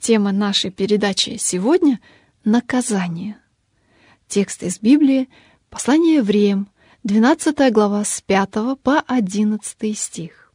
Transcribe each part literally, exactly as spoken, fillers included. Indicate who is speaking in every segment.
Speaker 1: Тема нашей передачи сегодня — наказание. Текст из Библии — послание Евреям, двенадцатая глава, с пятого по одиннадцатый стих.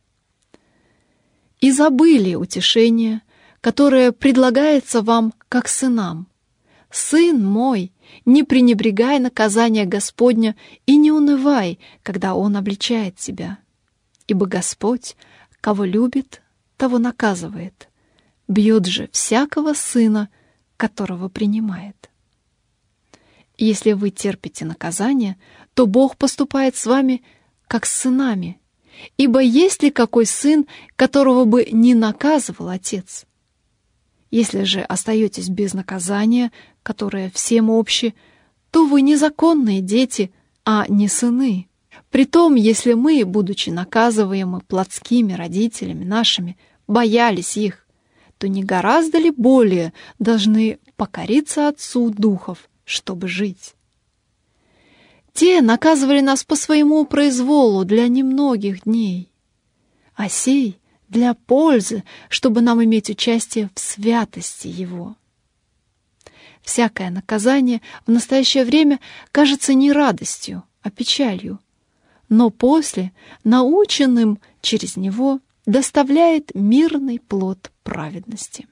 Speaker 1: «И забыли утешение, которое предлагается вам как сынам. Сын мой, не пренебрегай наказания Господня и не унывай, когда Он обличает тебя. Ибо Господь, кого любит, того наказывает, бьет же всякого сына, которого принимает». Если вы терпите наказание, то Бог поступает с вами как с сынами. Ибо есть ли какой сын, которого бы не наказывал отец? Если же остаетесь без наказания, которое всем обще, то вы незаконные дети, а не сыны. Притом, если мы, будучи наказываемы плотскими родителями нашими, боялись их, то не гораздо ли более должны покориться Отцу Духов, чтобы жить? Те наказывали нас по своему произволу для немногих дней, а сей для пользы, чтобы нам иметь участие в святости Его. Всякое наказание в настоящее время кажется не радостью, а печалью, но после, наученным через него, доставляет мирный плод праведности.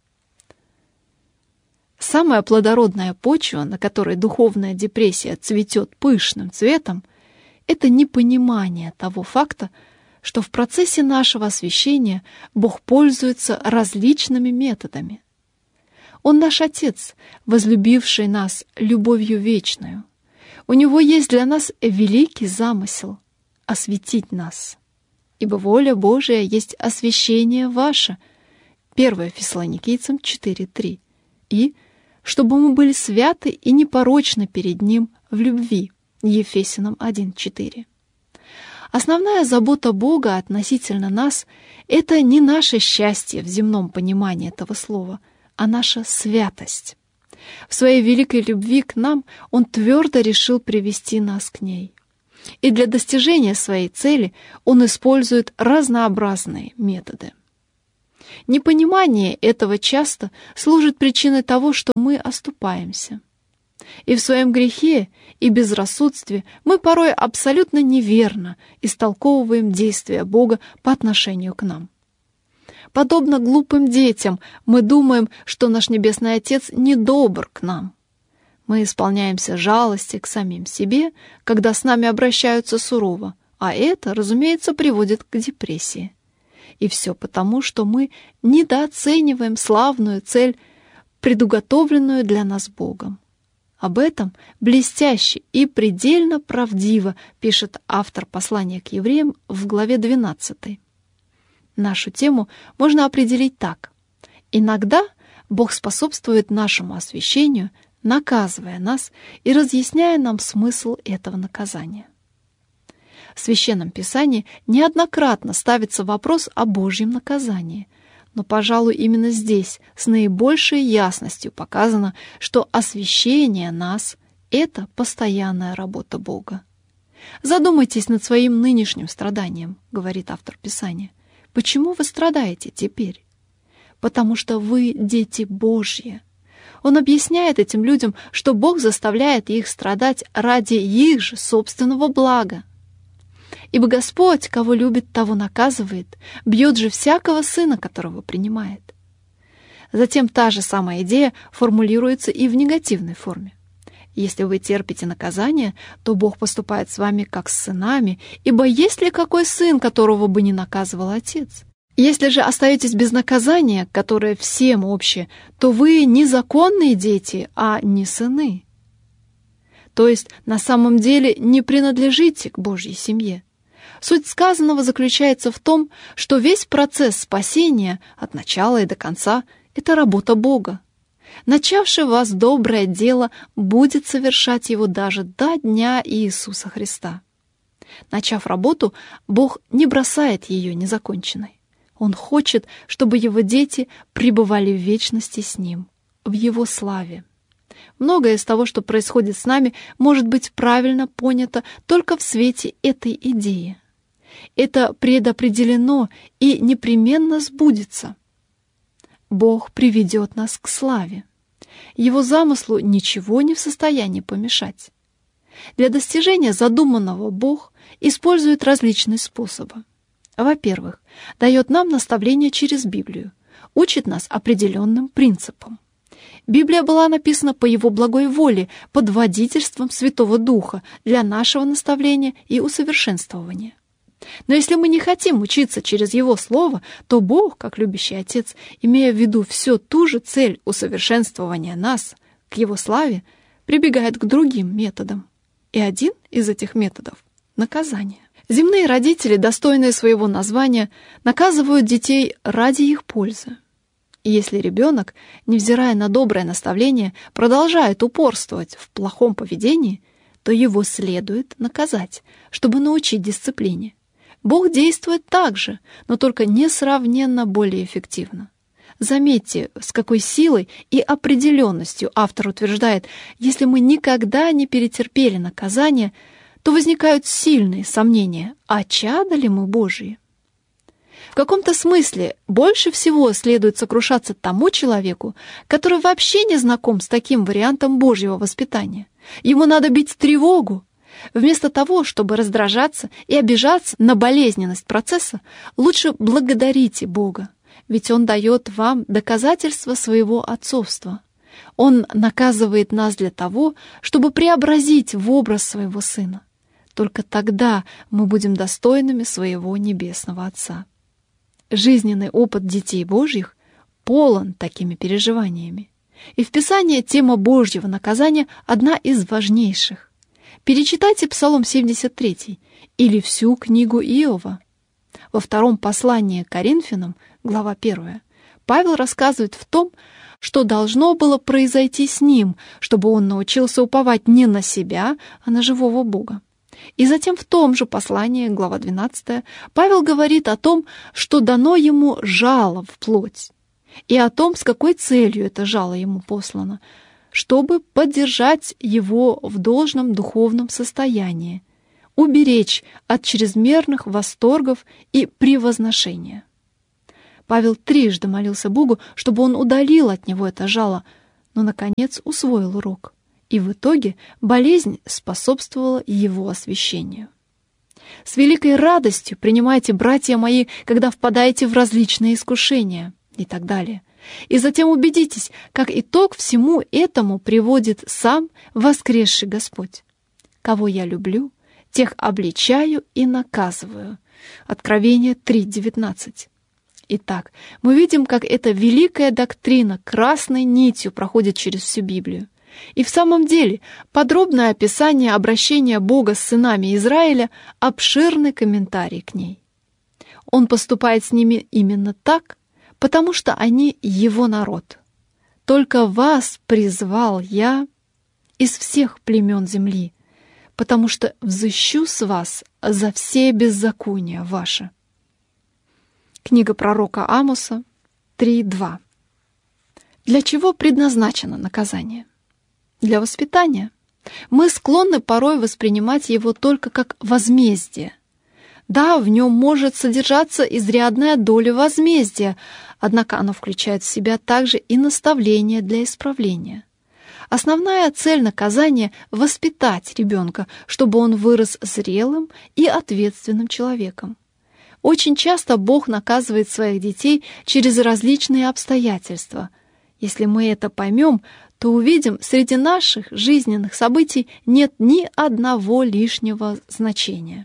Speaker 1: Самая плодородная почва, на которой духовная депрессия цветет пышным цветом, это непонимание того факта, что в процессе нашего освящения Бог пользуется различными методами. Он наш Отец, возлюбивший нас любовью вечную. У Него есть для нас великий замысел — осветить нас. Ибо воля Божия есть освящение ваше. первое Фессалоникийцам четыре три. И чтобы мы были святы и непорочны перед Ним в любви. Ефесянам один четыре. Основная забота Бога относительно нас — это не наше счастье в земном понимании этого слова, а наша святость. В своей великой любви к нам Он твердо решил привести нас к ней. И для достижения своей цели Он использует разнообразные методы. Непонимание этого часто служит причиной того, что мы оступаемся. И в своем грехе и безрассудстве мы порой абсолютно неверно истолковываем действия Бога по отношению к нам. Подобно глупым детям, мы думаем, что наш Небесный Отец недобр к нам. Мы исполняемся жалости к самим себе, когда с нами обращаются сурово, а это, разумеется, приводит к депрессии. И все потому, что мы недооцениваем славную цель, предуготовленную для нас Богом. Об этом блестяще и предельно правдиво пишет автор послания к евреям в главе двенадцатой. Нашу тему можно определить так. Иногда Бог способствует нашему освящению, наказывая нас и разъясняя нам смысл этого наказания. В Священном Писании неоднократно ставится вопрос о Божьем наказании, но, пожалуй, именно здесь с наибольшей ясностью показано, что освящение нас — это постоянная работа Бога. «Задумайтесь над своим нынешним страданием», — говорит автор Писания. «Почему вы страдаете теперь? Потому что вы дети Божьи». Он объясняет этим людям, что Бог заставляет их страдать ради их же собственного блага. «Ибо Господь, кого любит, того наказывает, бьет же всякого сына, которого принимает». Затем та же самая идея формулируется и в негативной форме. Если вы терпите наказание, то Бог поступает с вами как с сынами, ибо есть ли какой сын, которого бы не наказывал отец? Если же остаетесь без наказания, которое всем общее, то вы незаконные дети, а не сыны. То есть на самом деле не принадлежите к Божьей семье. Суть сказанного заключается в том, что весь процесс спасения от начала и до конца — это работа Бога. Начавший в вас доброе дело будет совершать его даже до дня Иисуса Христа. Начав работу, Бог не бросает ее незаконченной. Он хочет, чтобы его дети пребывали в вечности с Ним, в Его славе. Многое из того, что происходит с нами, может быть правильно понято только в свете этой идеи. Это предопределено и непременно сбудется. Бог приведет нас к славе. Его замыслу ничего не в состоянии помешать. Для достижения задуманного Бог использует различные способы. Во-первых, дает нам наставления через Библию, учит нас определенным принципам. Библия была написана по Его благой воле, под водительством Святого Духа для нашего наставления и усовершенствования. Но если мы не хотим учиться через Его Слово, то Бог, как любящий Отец, имея в виду всю ту же цель усовершенствования нас к Его славе, прибегает к другим методам. И один из этих методов — наказание. Земные родители, достойные своего названия, наказывают детей ради их пользы. И если ребенок, невзирая на доброе наставление, продолжает упорствовать в плохом поведении, то его следует наказать, чтобы научить дисциплине. Бог действует так же, но только несравненно более эффективно. Заметьте, с какой силой и определенностью автор утверждает, если мы никогда не перетерпели наказание, то возникают сильные сомнения, а чада ли мы Божьи? В каком-то смысле больше всего следует сокрушаться тому человеку, который вообще не знаком с таким вариантом Божьего воспитания. Ему надо бить тревогу. Вместо того, чтобы раздражаться и обижаться на болезненность процесса, лучше благодарите Бога, ведь Он дает вам доказательство своего отцовства. Он наказывает нас для того, чтобы преобразить в образ своего Сына. Только тогда мы будем достойными своего Небесного Отца. Жизненный опыт детей Божьих полон такими переживаниями. И в Писании тема Божьего наказания одна из важнейших. Перечитайте Псалом семьдесят три или всю книгу Иова. Во втором послании к Коринфянам, глава первая, Павел рассказывает в том, что должно было произойти с ним, чтобы он научился уповать не на себя, а на живого Бога. И затем в том же послании, глава двенадцатая, Павел говорит о том, что дано ему жало в плоть, и о том, с какой целью это жало ему послано, чтобы поддержать его в должном духовном состоянии, уберечь от чрезмерных восторгов и превозношения. Павел трижды молился Богу, чтобы он удалил от него это жало, но, наконец, усвоил урок. И в итоге болезнь способствовала его освящению. С великой радостью принимайте, братья мои, когда впадаете в различные искушения и так далее. И затем убедитесь, как итог всему этому приводит сам воскресший Господь. Кого я люблю, тех обличаю и наказываю. Откровение три девятнадцать. Итак, мы видим, как эта великая доктрина красной нитью проходит через всю Библию. И в самом деле подробное описание обращения Бога с сынами Израиля — обширный комментарий к ней. Он поступает с ними именно так, потому что они Его народ. «Только вас призвал Я из всех племен земли, потому что взыщу с вас за все беззакония ваши». Книга пророка Амоса три два. Для чего предназначено наказание? Для воспитания. Мы склонны порой воспринимать его только как возмездие. Да, в нем может содержаться изрядная доля возмездия, однако оно включает в себя также и наставление для исправления. Основная цель наказания — воспитать ребенка, чтобы он вырос зрелым и ответственным человеком. Очень часто Бог наказывает своих детей через различные обстоятельства. Если мы это поймем, то увидим, среди наших жизненных событий нет ни одного лишнего значения.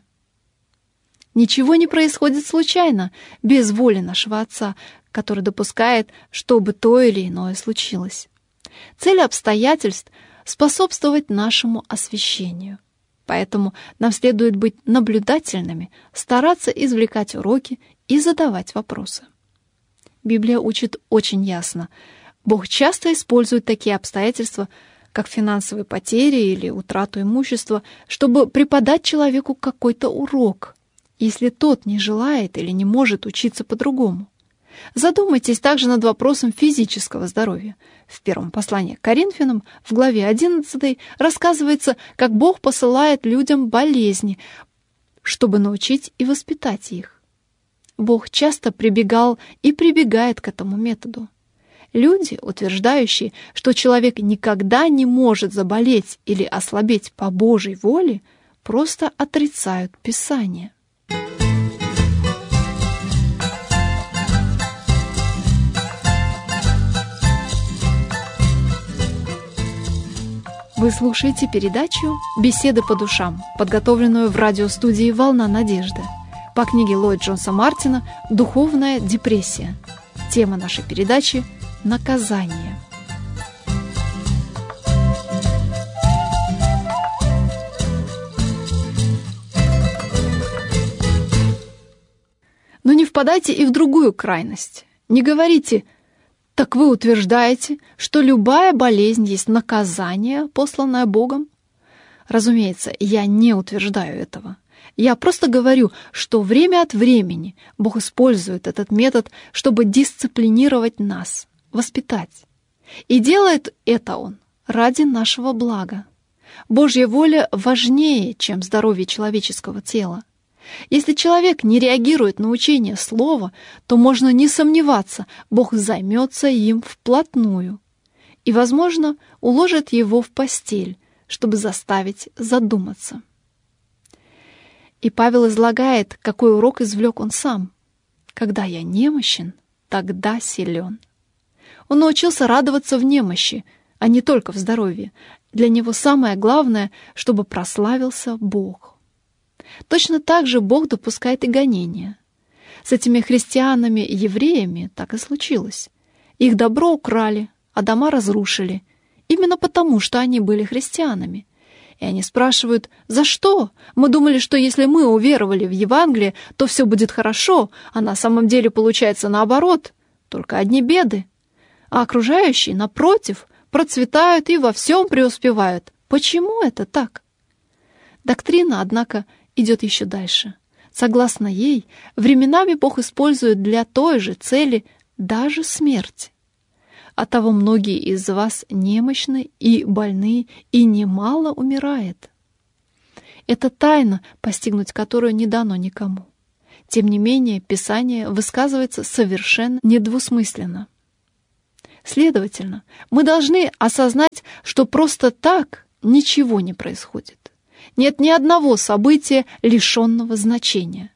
Speaker 1: Ничего не происходит случайно, без воли нашего Отца, который допускает, чтобы то или иное случилось. Цель обстоятельств — способствовать нашему освящению. Поэтому нам следует быть наблюдательными, стараться извлекать уроки и задавать вопросы. Библия учит очень ясно. Бог часто использует такие обстоятельства, как финансовые потери или утрату имущества, чтобы преподать человеку какой-то урок, если тот не желает или не может учиться по-другому. Задумайтесь также над вопросом физического здоровья. В первом послании к Коринфянам, в главе одиннадцатой, рассказывается, как Бог посылает людям болезни, чтобы научить и воспитать их. Бог часто прибегал и прибегает к этому методу. Люди, утверждающие, что человек никогда не может заболеть или ослабеть по Божьей воле, просто отрицают Писание. Вы слушаете передачу «Беседы по душам», подготовленную в радиостудии «Волна надежды» по книге Ллойд Джонса Мартина «Духовная депрессия». Тема нашей передачи – наказание. Но не впадайте и в другую крайность. Не говорите: «Так вы утверждаете, что любая болезнь есть наказание, посланное Богом?» Разумеется, я не утверждаю этого. Я просто говорю, что время от времени Бог использует этот метод, чтобы дисциплинировать нас, воспитать. И делает это Он ради нашего блага. Божья воля важнее, чем здоровье человеческого тела. Если человек не реагирует на учение слова, то можно не сомневаться, Бог займется им вплотную и, возможно, уложит его в постель, чтобы заставить задуматься. И Павел излагает, какой урок извлек он сам. «Когда я немощен, тогда силен». Он научился радоваться в немощи, а не только в здоровье. Для него самое главное, чтобы прославился Бог. Точно так же Бог допускает и гонения. С этими христианами-евреями так и случилось. Их добро украли, а дома разрушили, именно потому, что они были христианами. И они спрашивают: «За что? Мы думали, что если мы уверовали в Евангелие, то все будет хорошо, а на самом деле получается наоборот, только одни беды. А окружающие, напротив, процветают и во всем преуспевают. Почему это так?» Доктрина, однако, идет еще дальше. Согласно ей, временами Бог использует для той же цели даже смерть. Оттого многие из вас немощны и больны, и немало умирает. Это тайна, постигнуть которую не дано никому. Тем не менее, Писание высказывается совершенно недвусмысленно. Следовательно, мы должны осознать, что просто так ничего не происходит. Нет ни одного события, лишенного значения.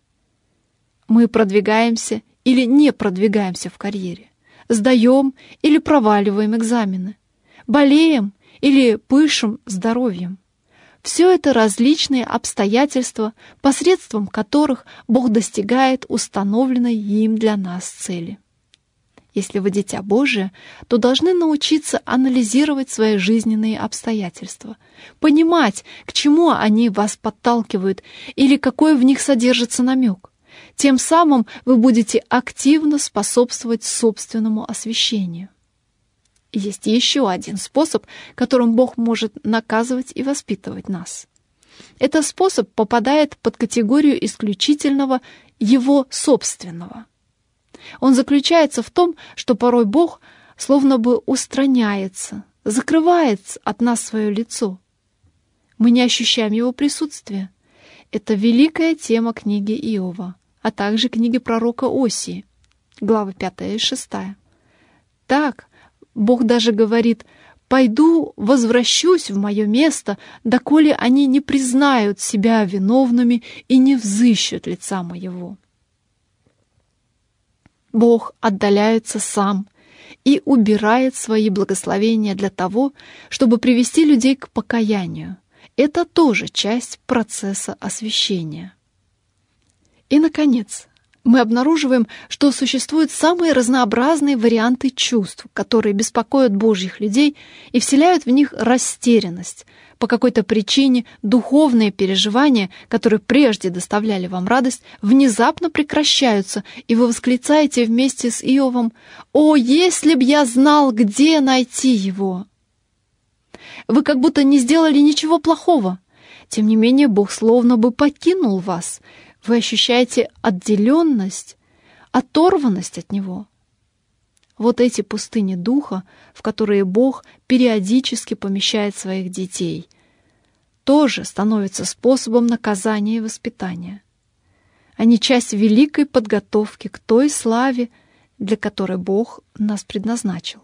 Speaker 1: Мы продвигаемся или не продвигаемся в карьере, сдаем или проваливаем экзамены, болеем или пышем здоровьем. Все это различные обстоятельства, посредством которых Бог достигает установленной им для нас цели. Если вы дитя Божие, то должны научиться анализировать свои жизненные обстоятельства, понимать, к чему они вас подталкивают или какой в них содержится намек. Тем самым вы будете активно способствовать собственному освящению. Есть еще один способ, которым Бог может наказывать и воспитывать нас. Этот способ попадает под категорию исключительного Его собственного. Он заключается в том, что порой Бог словно бы устраняется, закрывает от нас свое лицо. Мы не ощущаем Его присутствия. Это великая тема книги Иова, а также книги пророка Осии, главы пятая и шестая. Так, Бог даже говорит: «Пойду, возвращусь в мое место, доколе они не признают себя виновными и не взыщут лица моего». Бог отдаляется сам и убирает свои благословения для того, чтобы привести людей к покаянию. Это тоже часть процесса освящения. И, наконец, мы обнаруживаем, что существуют самые разнообразные варианты чувств, которые беспокоят Божьих людей и вселяют в них растерянность. По какой-то причине духовные переживания, которые прежде доставляли вам радость, внезапно прекращаются, и вы восклицаете вместе с Иовом: «О, если б я знал, где найти его!» Вы как будто не сделали ничего плохого. Тем не менее, Бог словно бы покинул вас. Вы ощущаете отделенность, оторванность от Него. Вот эти пустыни духа, в которые Бог периодически помещает своих детей, тоже становятся способом наказания и воспитания. Они часть великой подготовки к той славе, для которой Бог нас предназначил.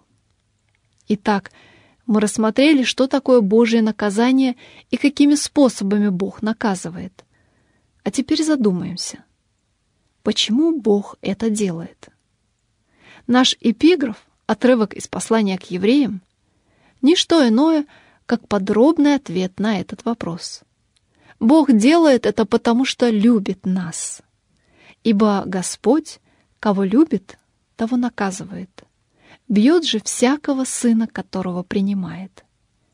Speaker 1: Итак, мы рассмотрели, что такое Божье наказание и какими способами Бог наказывает. А теперь задумаемся, почему Бог это делает? Наш эпиграф, отрывок из послания к евреям, не что иное, как подробный ответ на этот вопрос. Бог делает это потому, что любит нас. Ибо Господь, кого любит, того наказывает. Бьет же всякого сына, которого принимает.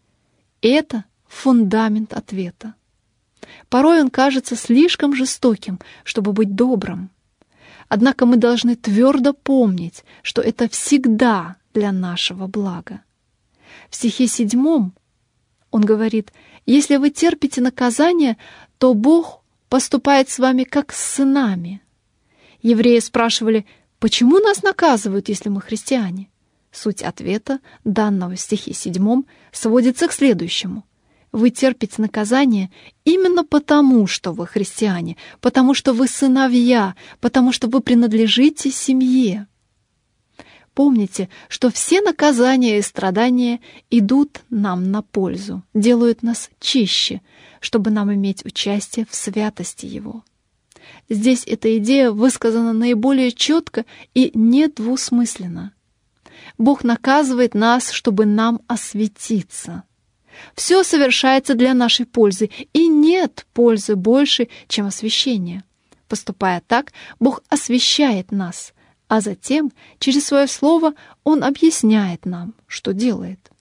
Speaker 1: Это фундамент ответа. Порой он кажется слишком жестоким, чтобы быть добрым. Однако мы должны твердо помнить, что это всегда для нашего блага. В стихе седьмом он говорит: «Если вы терпите наказание, то Бог поступает с вами как с сынами». Евреи спрашивали: «Почему нас наказывают, если мы христиане?» Суть ответа, данного в стихе седьмом, сводится к следующему. Вы терпите наказание именно потому, что вы христиане, потому что вы сыновья, потому что вы принадлежите семье. Помните, что все наказания и страдания идут нам на пользу, делают нас чище, чтобы нам иметь участие в святости Его. Здесь эта идея высказана наиболее четко и недвусмысленно. Бог наказывает нас, чтобы нам осветиться. Все совершается для нашей пользы, и нет пользы больше, чем освящение. Поступая так, Бог освящает нас, а затем, через свое слово, Он объясняет нам, что делает.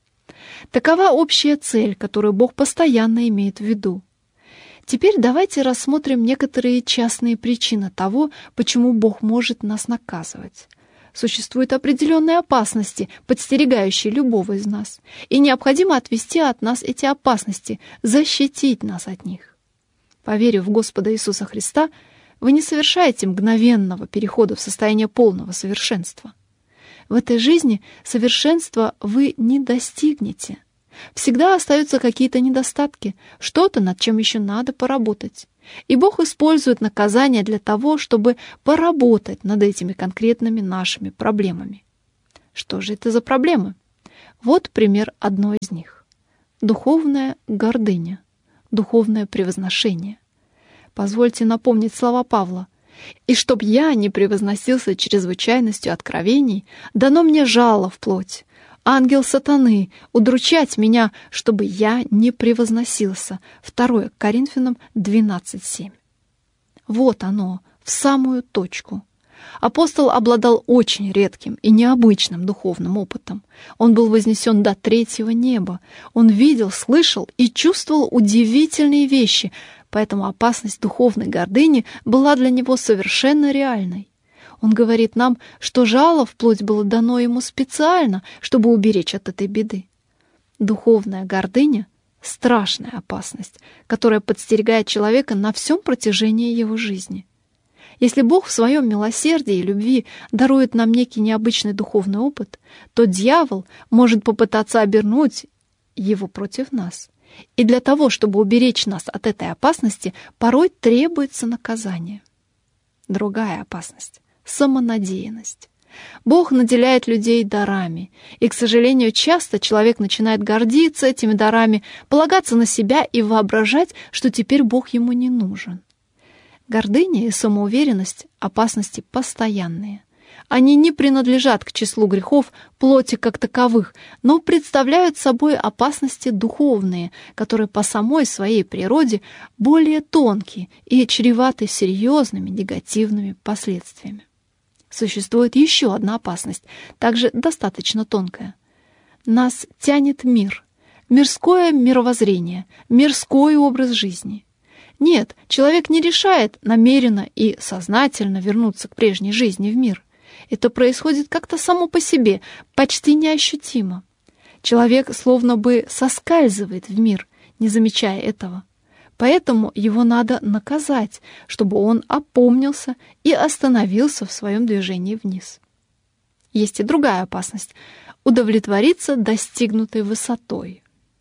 Speaker 1: Такова общая цель, которую Бог постоянно имеет в виду. Теперь давайте рассмотрим некоторые частные причины того, почему Бог может нас наказывать. Существуют определенные опасности, подстерегающие любого из нас, и необходимо отвести от нас эти опасности, защитить нас от них. Поверив в Господа Иисуса Христа, вы не совершаете мгновенного перехода в состояние полного совершенства. В этой жизни совершенства вы не достигнете. Всегда остаются какие-то недостатки, что-то, над чем еще надо поработать. И Бог использует наказание для того, чтобы поработать над этими конкретными нашими проблемами. Что же это за проблемы? Вот пример одной из них. Духовная гордыня, духовное превозношение. Позвольте напомнить слова Павла. «И чтоб я не превозносился чрезвычайностью откровений, дано мне жало в плоть, ангел сатаны, удручать меня, чтобы я не превозносился». второе Коринфянам двенадцать семь. Вот оно, в самую точку. Апостол обладал очень редким и необычным духовным опытом. Он был вознесен до третьего неба. Он видел, слышал и чувствовал удивительные вещи, поэтому опасность духовной гордыни была для него совершенно реальной. Он говорит нам, что жало вплоть было дано ему специально, чтобы уберечь от этой беды. Духовная гордыня — страшная опасность, которая подстерегает человека на всем протяжении его жизни. Если Бог в своем милосердии и любви дарует нам некий необычный духовный опыт, то дьявол может попытаться обернуть его против нас. И для того, чтобы уберечь нас от этой опасности, порой требуется наказание. Другая опасность — самонадеянность. Бог наделяет людей дарами, и, к сожалению, часто человек начинает гордиться этими дарами, полагаться на себя и воображать, что теперь Бог ему не нужен. Гордыня и самоуверенность — опасности постоянные. Они не принадлежат к числу грехов плоти как таковых, но представляют собой опасности духовные, которые по самой своей природе более тонкие и чреваты серьезными негативными последствиями. Существует еще одна опасность, также достаточно тонкая. Нас тянет мир, мирское мировоззрение, мирской образ жизни. Нет, человек не решает намеренно и сознательно вернуться к прежней жизни в мир. Это происходит как-то само по себе, почти неощутимо. Человек словно бы соскальзывает в мир, не замечая этого. Поэтому его надо наказать, чтобы он опомнился и остановился в своем движении вниз. Есть и другая опасность — удовлетвориться достигнутой высотой.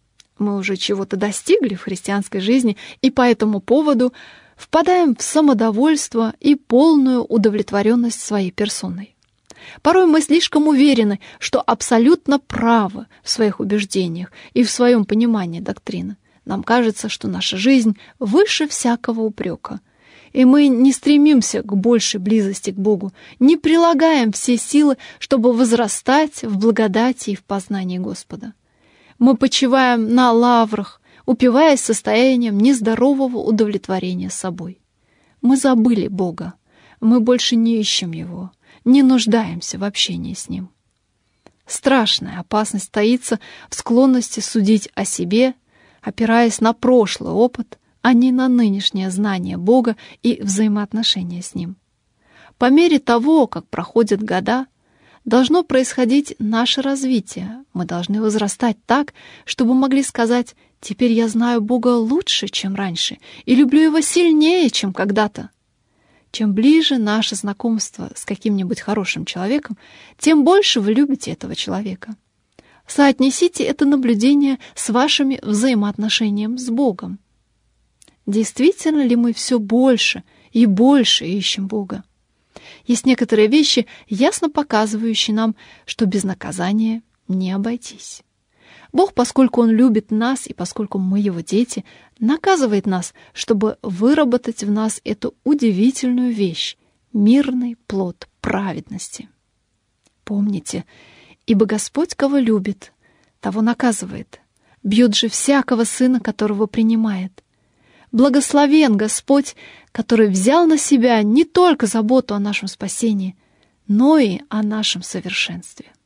Speaker 1: Мы уже чего-то достигли в христианской жизни, и по этому поводу впадаем в самодовольство и полную удовлетворенность своей персоной. Порой мы слишком уверены, что абсолютно правы в своих убеждениях и в своем понимании доктрины. Нам кажется, что наша жизнь выше всякого упрека. И мы не стремимся к большей близости к Богу, не прилагаем все силы, чтобы возрастать в благодати и в познании Господа. Мы почиваем на лаврах, упиваясь состоянием нездорового удовлетворения собой. Мы забыли Бога, мы больше не ищем Его, не нуждаемся в общении с Ним. Страшная опасность таится в склонности судить о себе, опираясь на прошлый опыт, а не на нынешнее знание Бога и взаимоотношения с Ним. По мере того, как проходят года, должно происходить наше развитие. Мы должны возрастать так, чтобы могли сказать: «Теперь я знаю Бога лучше, чем раньше, и люблю Его сильнее, чем когда-то». Чем ближе наше знакомство с каким-нибудь хорошим человеком, тем больше вы любите этого человека. Соотнесите это наблюдение с вашими взаимоотношениями с Богом. Действительно ли мы все больше и больше ищем Бога? Есть некоторые вещи, ясно показывающие нам, что без наказания не обойтись. Бог, поскольку Он любит нас и поскольку мы Его дети, наказывает нас, чтобы выработать в нас эту удивительную вещь — мирный плод праведности. Помните, ибо Господь, кого любит, того наказывает, бьет же всякого сына, которого принимает. Благословен Господь, который взял на себя не только заботу о нашем спасении, но и о нашем совершенстве.